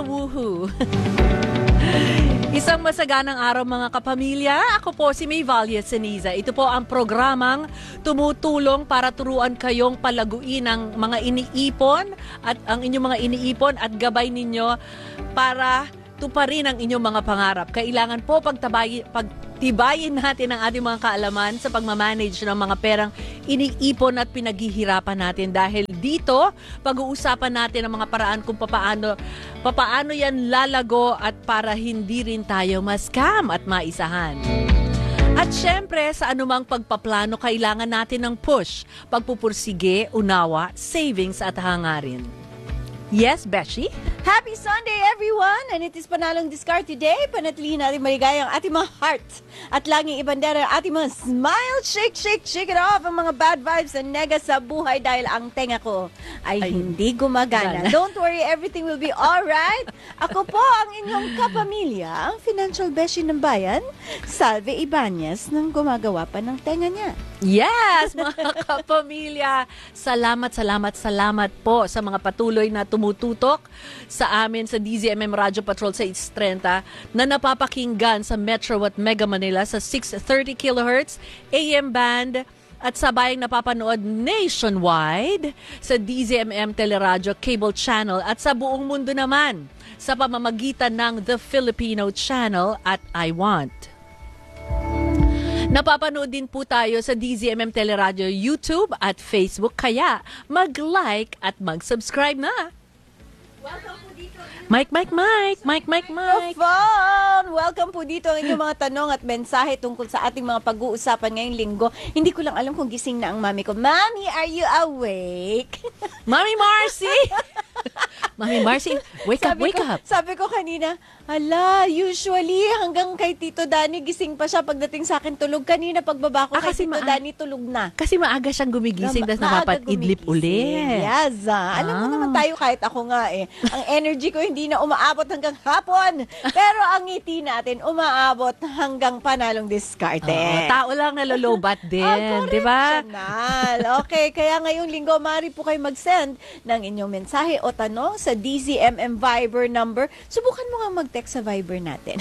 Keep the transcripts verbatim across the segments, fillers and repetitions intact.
woohoo! Isang masaganang araw mga kapamilya. Ako po si May Valle Ceniza. Ito po ang programang tumutulong para turuan kayong palaguin ang mga iniipon at ang inyong mga iniipon at gabay ninyo para tuparin ang inyong mga pangarap. Kailangan po pagtabayin, pagtibayin natin ang ating mga kaalaman sa pagmamanage ng mga perang iniipon at pinaghihirapan natin. Dahil dito, pag-uusapan natin ang mga paraan kung papaano, papaano yan lalago at para hindi rin tayo ma-scam at maisahan. At syempre, sa anumang pagpaplano, kailangan natin ng push, pagpupursige, unawa, savings at hangarin. Yes, Beshi? Happy Sunday, everyone! And it is Panalong Discard today. Panatilihin natin maligaya ang ating mga heart at laging ibandera ang ating mga smile, shake, shake, shake it off ang mga bad vibes and nega sa buhay dahil ang tenga ko ay, ay hindi gumagana. Gana. Don't worry, everything will be alright. Ako po ang inyong kapamilya, ang financial beshi ng bayan, Salve Ibanez, nang gumagawa pa ng tenga niya. Yes, mga kapamilya! Salamat, salamat, salamat po sa mga patuloy na tumututok sa amin sa D Z M M Radio Patrol sa eight thirty na napapakinggan sa Metro at Mega Manila sa six thirty kilohertz A M band at sabayang napapanood nationwide sa D Z M M Teleradio Cable Channel at sa buong mundo naman sa pamamagitan ng The Filipino Channel at I Want. Napapanood din po tayo sa D Z M M Teleradio YouTube at Facebook, kaya mag-like at mag-subscribe na. Welcome po dito. Mike, Mike, Mike, Mike, Mike, Mike. Fun! Welcome po dito ang inyong mga tanong at mensahe tungkol sa ating mga pag-uusapan ngayong linggo. Hindi ko lang alam kung gising na ang mami ko. Mami, are you awake? Mami Marcy! Mami Marcy, wake up, sabi wake ko, up. Sabi ko kanina, ala, usually hanggang kay Tito Danny gising pa siya pagdating sa akin tulog. Kanina pagbaba ko Ah, kay kasi Tito maa- Danny tulog na. Kasi maaga siyang gumigising, Na- tapos maaga napapag-idlip gumigising. ulit. Yes, ah. Alam mo Ah. naman tayo kahit ako nga eh. Ang energy ko hindi na umaabot hanggang hapon. Pero ang ngiti natin umaabot hanggang Panalong Diskarte. Oo, tao lang nalolobat din, Oh, di ba? correctional. Okay, kaya ngayong linggo, maaari po kayo mag-send ng inyong mensahe o tanong sa D Z M M Viber number. Subukan mo nga mag-text sa Viber natin.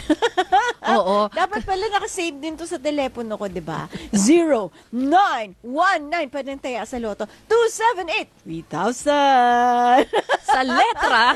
Oo. Dapat pala nakasave din to sa telepono ko, di ba? zero nine one nine, panantaya sa loto, two seven eight, three thousand. Sa letra.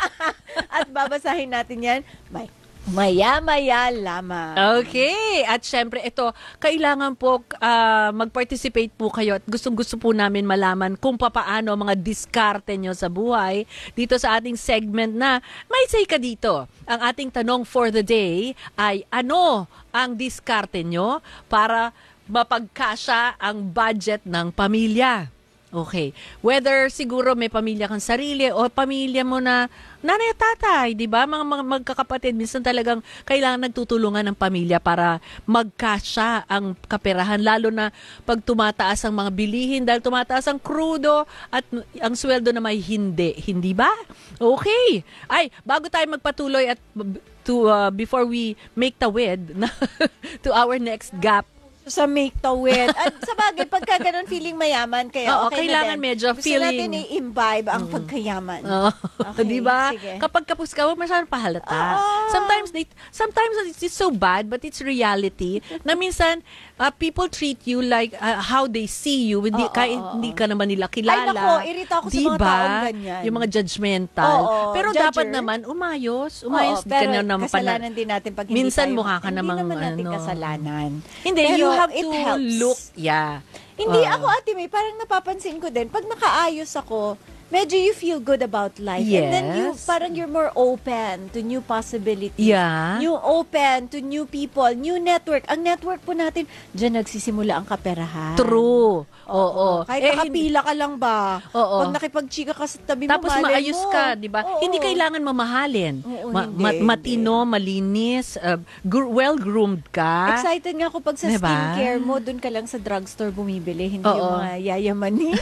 At babasahin natin yan, may maya-maya lamang. Okay. At syempre, ito, kailangan po uh, mag-participate po kayo at gustong-gusto po namin malaman kung papaano mga diskarte nyo sa buhay dito sa ating segment na may say ka dito. Ang ating tanong for the day ay ano ang diskarte nyo para mapagkasya ang budget ng pamilya? Okay. Whether siguro may pamilya kang sarili o pamilya mo na nanay at tatay, di ba? Mga, mga magkakapatid, minsan talagang kailangan nagtutulungan ng pamilya para magkasya ang kaperahan. Lalo na pag tumataas ang mga bilihin dahil tumataas ang krudo at ang sweldo na may hindi. Hindi ba? Okay. Ay, bago tayo magpatuloy at to uh, before we make tawid to our next gap, sa make tawid. At sa bagay, pagka ganun, feeling mayaman, kaya Oo, okay kailangan na din. medyo Gusto feeling- natin i-imbibe ang pagkayaman. Oh, Okay, di ba? sige. Kapag kapus ka, huwag masyadong pahalata. Oo. Sometimes they, sometimes it's so bad, but it's reality na minsan uh, people treat you like uh, how they see you, hindi Oo, kahit oo, hindi oo. ka naman nila kilala. Ay, nako, irita ako sa mga Diba? taong ganyan. Yung mga judgmental. Oo, Pero judger. dapat naman umayos, umayos Oo, ka pero na naman kasalanan din natin pag hindi Minsan tayo, mukha ka hindi namang, naman natin ano. kasalanan. Hindi, Pero you have it to helps. look, yeah. Hindi, Ah. ako Ate May, parang napapansin ko din, pag nakaayos ako, medyo you feel good about life. And then you, Yes. parang you're more open to new possibilities. Yeah. New open to new people, new network. Ang network po natin, dyan nagsisimula ang kaperahan. True. Oo. Kahit Eh, nakapila ka lang ba? Oo. Pag nakipagchika ka sa tabi mo, Tapos malay maayos mo. ka, di ba? Oo. Hindi kailangan mamahalin. Oo, Ma- hindi, ma- hindi. matino, malinis, uh, gr- well-groomed ka. Excited nga ako pag sa Diba? skincare mo, dun ka lang sa drugstore bumibili, hindi Oo. yung mga yayamanin.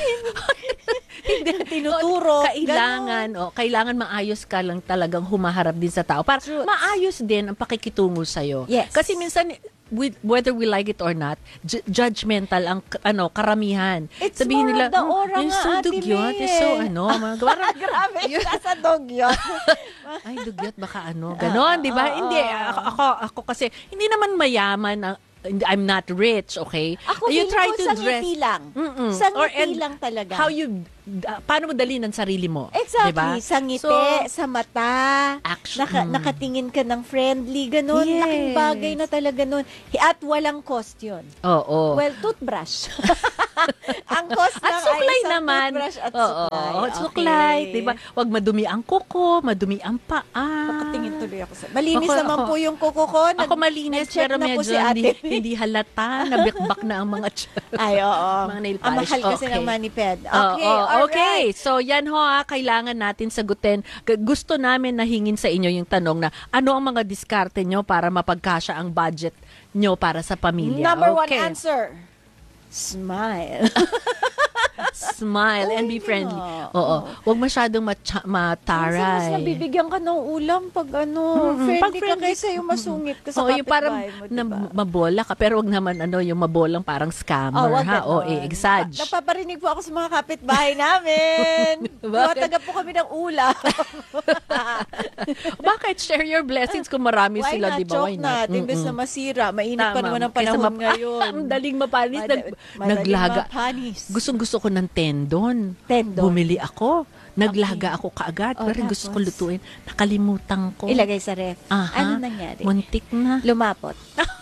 Hindi tinuturo. Kailangan, oh, kailangan maayos ka lang talagang humaharap din sa tao. Para True. maayos din ang pakikitungo sa'yo. Yes. Kasi minsan, with, whether we like it or not, ju- judgmental ang k- ano karamihan. It's Sabihin more nila, of the "Hmm, aura yung nga, so Ate dugyot, May, yung so eh." ano, mga parang, Grabe, nasa dog yun. ay dugyot baka ano, ganon, di ba? ah, Hindi, ah. ako, ako, ako kasi, hindi naman mayaman, ang- hindi- I'm not rich, okay? Ako You feeling try ko to sa dress. ngiti lang. Mm-mm. Sa Or, ngiti and lang talaga. How you, uh, paano mo dalhin ang sarili mo? Exactly. Diba? Sa ngiti, So, sa mata. Action. Naka, nakatingin ka ng friendly, ganun. Yes. Laking bagay na talaga nun. At walang cost yun. Oo. Well, toothbrush. Ang cost At lang suklay ay isang naman. toothbrush at Oo, suklay. oo, Okay. suklay. Diba? Huwag madumi ang kuko, madumi ang paa. Nakatingin tuloy ako sa... Malinis Ako- naman ako- po yung kuko ko. Nag- Ako malinis, nag-check pero na po medyo si hindi, ate. hindi halata. Nabikbak na ang mga tiyan. Ay, oo. Mga nail Ang polish. mahal kasi Okay. ng maniped. Oo, Okay, oo, alright. okay. So yan ho ha, kailangan natin sagutin. G- Gusto namin na hingin sa inyo yung tanong na ano ang mga diskarte nyo para mapagkasya ang budget nyo para sa pamilya. Number one Okay. answer. Smile. Smile and be Oo friendly. nga. Oo. Huwag masyadong matcha- Minsan mas mataray. nabibigyan ka ng ulam pag ano, Mm-mm. friendly, Pag ka friendly- kaysa yung masungit ka sa Oo, yung parang kapitbahay mo, na, diba? mabola ka, pero wag naman ano, yung mabolang parang scammer, wag ha? O, ganon. i-exage. Na- Napaparinig po ako sa mga kapitbahay namin. Bakit? Tumataga po kami ng ulam. Bakit? Share your blessings kung marami Why sila, not? di ba? Why Joke not? natin, imbes na Mm-mm. masira. Mainit pa Tama. naman ang Kaysa panahon map- ngayon. Ang daling mapanis. Mad- Nag, madaling naglaga. mapanis. Gustong gusto ko ng tendon. Tendon. Bumili ako. Naglaga ako kaagad. Oh, pero gusto ko tapos? lutuin. Nakalimutan ko. Ilagay sa ref. Aha. Ano nangyari? Muntik na. Lumapot.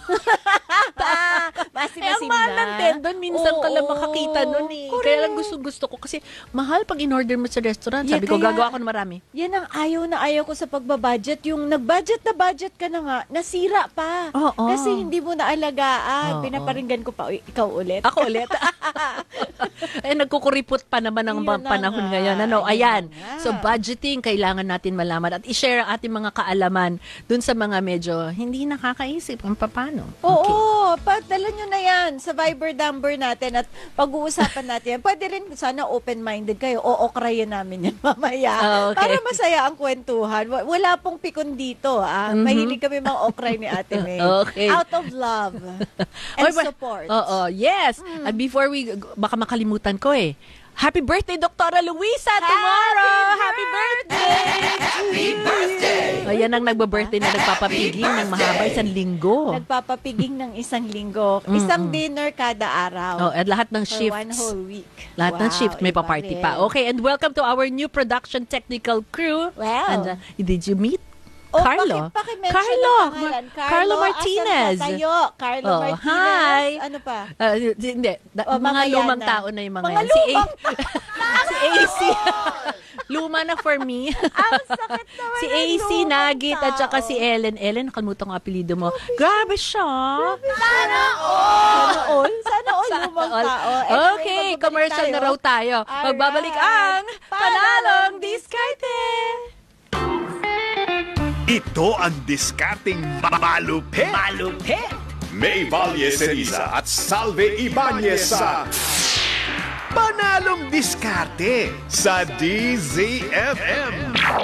Eh, Masim-masim ang mahal ng na. tendon, minsan ka lang Oo. makakita nun eh. Correct. Kaya lang gusto-gusto ko. Kasi mahal pag in-order mo sa restaurant. Yeah, Sabi ko, kaya- gagawa ko ng marami. Yan ang ayaw na ayaw ko sa pagbabudget. Yung nag-budget na budget ka na nga, nasira pa. Oo. Kasi hindi mo naalagaan. Oo. Pinaparinggan ko pa, "Uy, ikaw ulit." Ako ulit. eh, nagkukuripot pa naman ang Yun na panahon nga. ngayon. Ano, Yun ayan. na nga. So, budgeting, kailangan natin malaman at i-share ang ating mga kaalaman dun sa mga medyo hindi nakakaisip kung paano. Oo, padala nyo na yan sa Viber number natin at pag-uusapan natin yan. Pwede rin sana open-minded kayo. O-okrayin namin yan mamaya. Ah, okay. Para masaya ang kwentuhan. Wa- Wala pong pikon dito. Ah. Mhm. Mahilig kami mga okray ni Ate May. Okay. Out of love and Oy, ba- support. Oo, yes. Hmm. At before we, baka makalimutan ko eh. Happy birthday, Doktora Luisa, tomorrow! Happy birthday! Happy birthday! Ayan ang nagba-birthday na nagpapapiging ng mahaba isang linggo. Nagpapapiging ng isang linggo. Isang dinner kada araw. Oh, at lahat ng For shifts. one whole week. Lahat ng Wow, shift may iba pa-party rin. pa. Okay, and welcome to our new production technical crew. Wow. And uh, did you meet Oh, Carlo? Paki, paki-mention Carlo. ang pangalan. Ma- Carlo Martinez. Asan ka tayo? Carlo Oh, Martinez. hi. Ano pa? Uh, hindi, da- Oh, mga mamaya lumang na. tao na yung mga, Mga yan. Si A- lumang si A C. Luma na for me. Ang sakit naman Si ng A C lumang Nagit at saka tao. si Ellen. Ellen, nakalimutan ko ang apelido mo. Grabe siya. Sana all. Sana all Sana lumang all. tao. Anyway, Okay, magbabalik commercial tayo. na raw tayo. Alright. Magbabalik ang Panalong Panalong Diskarte. Ito ang diskarting malupit. Malupit. May Valle Ceriza at Salve Ibanez sa Panalong Diskarte sa D Z F M.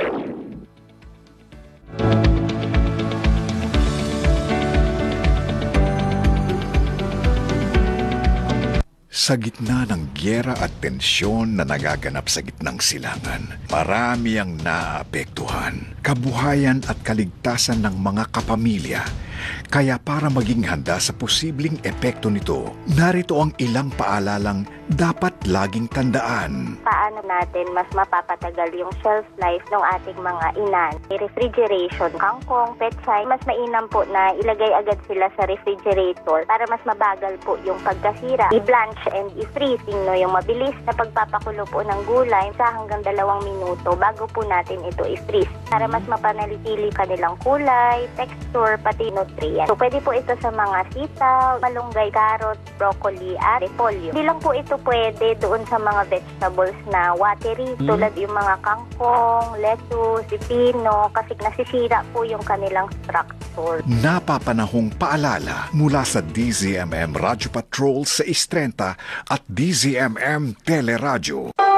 Sa gitna ng gyera at tensyon na nagaganap sa gitnang silangan, marami ang naapektuhan, kabuhayan at kaligtasan ng mga kapamilya. Kaya para maging handa sa posibleng epekto nito, narito ang ilang paalalang dapat laging tandaan. Paano natin mas mapapatagal yung shelf life ng ating mga inan? Refrigeration, kangkong, petsay, mas mainam po na ilagay agad sila sa refrigerator para mas mabagal po yung pagkasira. I-blanch and i-freezing, no, yung mabilis na pagpapakulo po ng gulay sa hanggang dalawang minuto bago po natin ito i-freeze para mas mapanalitili kanilang kulay, texture, pati nutrient. So, pwede po ito sa mga sitaw, malunggay, carrot, broccoli, at repolyo. Hindi lang po ito pwede doon sa mga vegetables na watery, Mm. tulad yung mga kangkong, lettuce, pipino, kasi nasisira po yung kanilang structure. Napapanahong paalala mula sa D Z M M Radio Patrol sa Istrenta at D Z M M Teleradyo.